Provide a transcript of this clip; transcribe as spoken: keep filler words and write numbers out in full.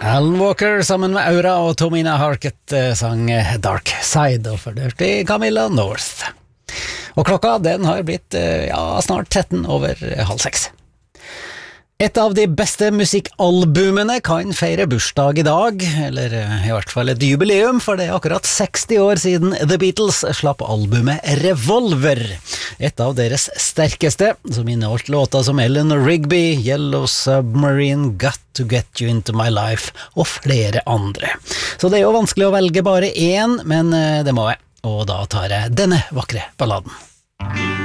Alan Walker sammen med Aura og Tomina Harket sang Dark Side, og for det hørte Camilla North. Og klokka den har blitt ja, snart tretten over halv seks. Et av de beste musikkalbumene kan feire bursdag i dag, eller i hvert fall et jubileum, for det er akkurat seksti år siden The Beatles slapp albumet Revolver. Et av deres sterkeste, som inneholdt låter som Eleanor Rigby, Yellow Submarine, Got to Get You Into My Life og flere andre. Så det er jo vanskelig å velge bare én, men det må jeg, og da tar jeg denne vakre balladen.